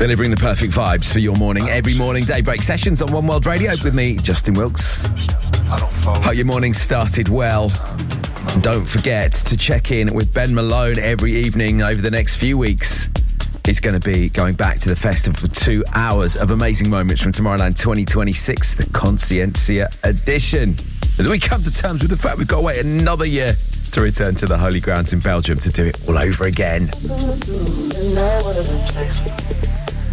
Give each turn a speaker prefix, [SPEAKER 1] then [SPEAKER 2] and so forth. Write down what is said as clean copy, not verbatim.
[SPEAKER 1] Delivering the perfect vibes for your morning. Every morning, Daybreak Sessions on One World Radio with me, Justin Wilkes. Hope your morning started well. And don't forget to check in with Ben Malone every evening over the next few weeks. He's going to be going back to the festival for 2 hours of amazing moments from Tomorrowland 2026, the Consciencia edition. As we come to terms with the fact we've got to wait another year to return to the Holy Grounds in Belgium to do it all over again.